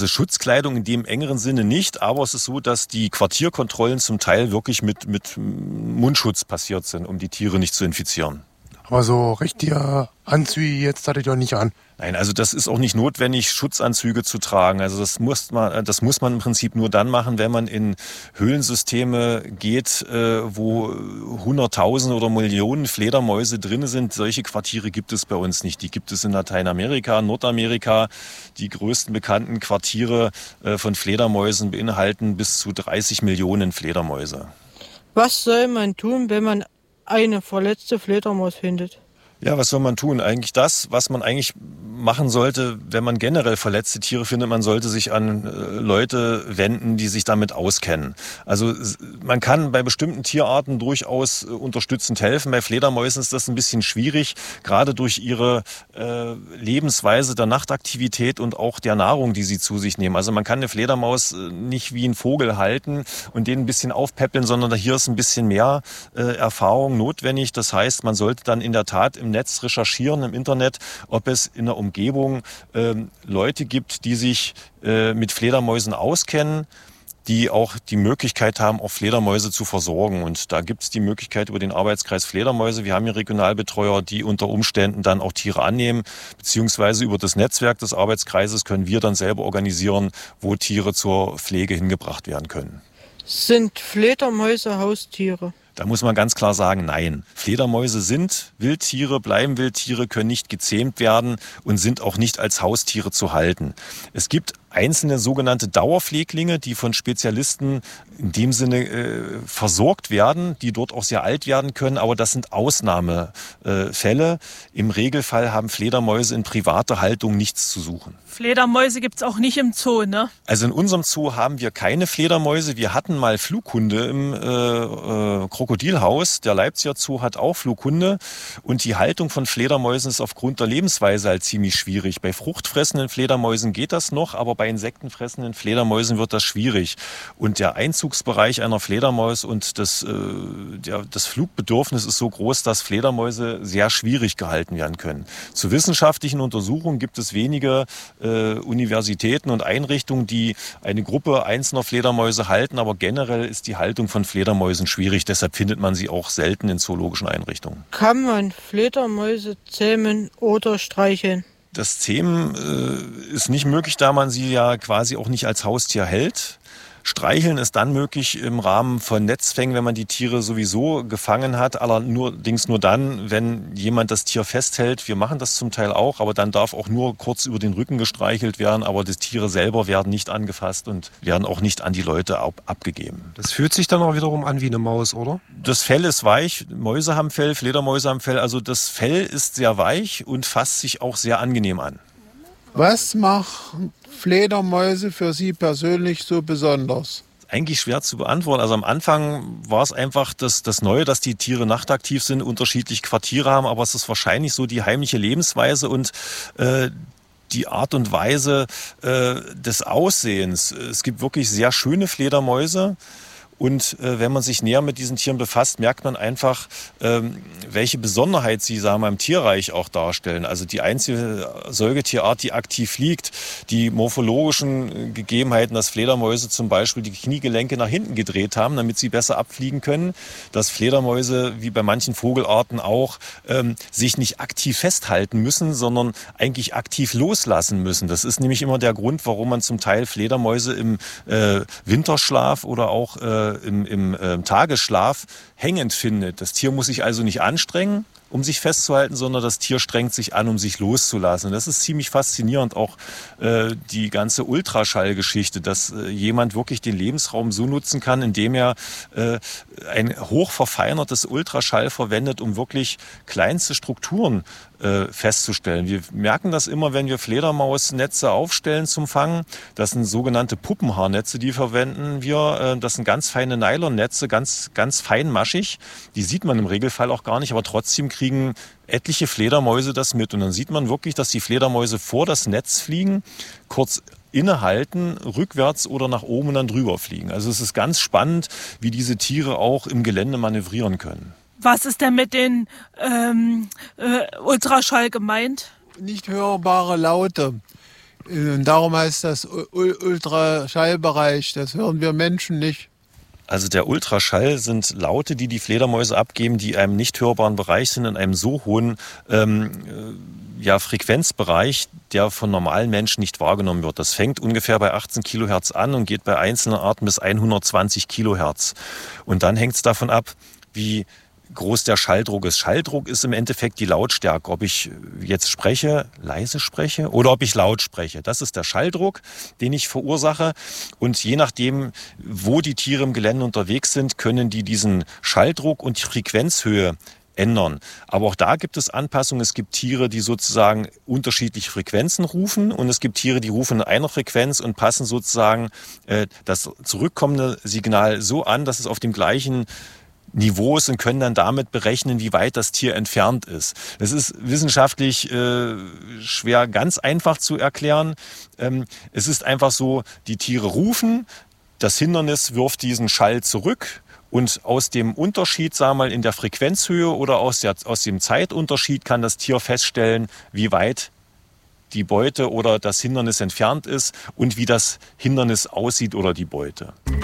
Also Schutzkleidung in dem engeren Sinne nicht, aber es ist so, dass die Quartierkontrollen zum Teil wirklich mit Mundschutz passiert sind, um die Tiere nicht zu infizieren. Aber so richtige Anzüge jetzt hatte ich doch nicht an. Nein, also das ist auch nicht notwendig, Schutzanzüge zu tragen. Also das muss man im Prinzip nur dann machen, wenn man in Höhlensysteme geht, wo Hunderttausende oder Millionen Fledermäuse drin sind. Solche Quartiere gibt es bei uns nicht. Die gibt es in Lateinamerika, Nordamerika. Die größten bekannten Quartiere von Fledermäusen beinhalten bis zu 30 Millionen Fledermäuse. Was soll man tun, wenn man eine verletzte Fledermaus findet? Ja, was soll man tun? Eigentlich das, was man eigentlich machen sollte, wenn man generell verletzte Tiere findet. Man sollte sich an Leute wenden, die sich damit auskennen. Also man kann bei bestimmten Tierarten durchaus unterstützend helfen. Bei Fledermäusen ist das ein bisschen schwierig, gerade durch ihre Lebensweise der Nachtaktivität und auch der Nahrung, die sie zu sich nehmen. Also man kann eine Fledermaus nicht wie einen Vogel halten und den ein bisschen aufpäppeln, sondern hier ist ein bisschen mehr Erfahrung notwendig. Das heißt, man sollte dann in der Tat im Netz recherchieren, im Internet, ob es in der Umgebung Leute gibt, die sich mit Fledermäusen auskennen, die auch die Möglichkeit haben, auch Fledermäuse zu versorgen. Und da gibt es die Möglichkeit über den Arbeitskreis Fledermäuse. Wir haben hier Regionalbetreuer, die unter Umständen dann auch Tiere annehmen, beziehungsweise über das Netzwerk des Arbeitskreises können wir dann selber organisieren, wo Tiere zur Pflege hingebracht werden können. Sind Fledermäuse Haustiere? Da muss man ganz klar sagen, nein. Fledermäuse sind Wildtiere, bleiben Wildtiere, können nicht gezähmt werden und sind auch nicht als Haustiere zu halten. Es gibt einzelne sogenannte Dauerpfleglinge, die von Spezialisten in dem Sinne versorgt werden, die dort auch sehr alt werden können, aber das sind Ausnahmefälle. Im Regelfall haben Fledermäuse in privater Haltung nichts zu suchen. Fledermäuse gibt's auch nicht im Zoo, ne? Also in unserem Zoo haben wir keine Fledermäuse. Wir hatten mal Flughunde im Krokodilhaus. Der Leipziger Zoo hat auch Flughunde. Und die Haltung von Fledermäusen ist aufgrund der Lebensweise halt ziemlich schwierig. Bei fruchtfressenden Fledermäusen geht das noch, aber bei insektenfressenden Fledermäusen wird das schwierig. Und der Einzugsbereich einer Fledermaus und das Flugbedürfnis ist so groß, dass Fledermäuse sehr schwierig gehalten werden können. Zu wissenschaftlichen Untersuchungen gibt es wenige Universitäten und Einrichtungen, die eine Gruppe einzelner Fledermäuse halten, aber generell ist die Haltung von Fledermäusen schwierig. Deshalb findet man sie auch selten in zoologischen Einrichtungen. Kann man Fledermäuse zähmen oder streicheln? Das Zähmen ist nicht möglich, da man sie ja quasi auch nicht als Haustier hält. Streicheln ist dann möglich im Rahmen von Netzfängen, wenn man die Tiere sowieso gefangen hat, allerdings nur dann, wenn jemand das Tier festhält. Wir machen das zum Teil auch, aber dann darf auch nur kurz über den Rücken gestreichelt werden, aber die Tiere selber werden nicht angefasst und werden auch nicht an die Leute abgegeben. Das fühlt sich dann auch wiederum an wie eine Maus, oder? Das Fell ist weich, Mäuse haben Fell, Fledermäuse haben Fell, also das Fell ist sehr weich und fasst sich auch sehr angenehm an. Was machen Fledermäuse für Sie persönlich so besonders? Eigentlich schwer zu beantworten. Also am Anfang war es einfach das Neue, dass die Tiere nachtaktiv sind, unterschiedliche Quartiere haben, aber es ist wahrscheinlich so die heimliche Lebensweise und die Art und Weise des Aussehens. Es gibt wirklich sehr schöne Fledermäuse. Und wenn man sich näher mit diesen Tieren befasst, merkt man einfach, welche Besonderheit sie, sagen wir, im Tierreich auch darstellen. Also die einzige Säugetierart, die aktiv fliegt, die morphologischen Gegebenheiten, dass Fledermäuse zum Beispiel die Kniegelenke nach hinten gedreht haben, damit sie besser abfliegen können. Dass Fledermäuse, wie bei manchen Vogelarten auch, sich nicht aktiv festhalten müssen, sondern eigentlich aktiv loslassen müssen. Das ist nämlich immer der Grund, warum man zum Teil Fledermäuse im Winterschlaf oder auch im Tagesschlaf hängend findet. Das Tier muss sich also nicht anstrengen, um sich festzuhalten, sondern das Tier strengt sich an, um sich loszulassen. Und das ist ziemlich faszinierend, auch die ganze Ultraschallgeschichte, dass jemand wirklich den Lebensraum so nutzen kann, indem er ein hochverfeinertes Ultraschall verwendet, um wirklich kleinste Strukturen festzustellen. Wir merken das immer, wenn wir Fledermausnetze aufstellen zum Fangen. Das sind sogenannte Puppenhaarnetze, die verwenden wir. Das sind ganz feine Nylonnetze, ganz feinmaschig. Die sieht man im Regelfall auch gar nicht, aber trotzdem kriegen etliche Fledermäuse das mit. Und dann sieht man wirklich, dass die Fledermäuse vor das Netz fliegen, kurz innehalten, rückwärts oder nach oben und dann drüber fliegen. Also es ist ganz spannend, wie diese Tiere auch im Gelände manövrieren können. Was ist denn mit den Ultraschall gemeint? Nicht hörbare Laute. Und darum heißt das Ultraschallbereich. Das hören wir Menschen nicht. Also der Ultraschall sind Laute, die die Fledermäuse abgeben, die in einem nicht hörbaren Bereich sind, in einem so hohen Frequenzbereich, der von normalen Menschen nicht wahrgenommen wird. Das fängt ungefähr bei 18 Kilohertz an und geht bei einzelnen Arten bis 120 Kilohertz. Und dann hängt es davon ab, wie groß der Schalldruck ist. Schalldruck ist im Endeffekt die Lautstärke, ob ich jetzt spreche, leise spreche oder ob ich laut spreche. Das ist der Schalldruck, den ich verursache. Und je nachdem, wo die Tiere im Gelände unterwegs sind, können die diesen Schalldruck und die Frequenzhöhe ändern. Aber auch da gibt es Anpassungen. Es gibt Tiere, die sozusagen unterschiedliche Frequenzen rufen und es gibt Tiere, die rufen in einer Frequenz und passen sozusagen das zurückkommende Signal so an, dass es auf dem gleichen Niveau ist und können dann damit berechnen, wie weit das Tier entfernt ist. Das ist wissenschaftlich schwer ganz einfach zu erklären. Es ist einfach so, die Tiere rufen, das Hindernis wirft diesen Schall zurück. Und aus dem Unterschied, sagen wir mal, in der Frequenzhöhe oder aus dem Zeitunterschied kann das Tier feststellen, wie weit die Beute oder das Hindernis entfernt ist und wie das Hindernis aussieht oder die Beute.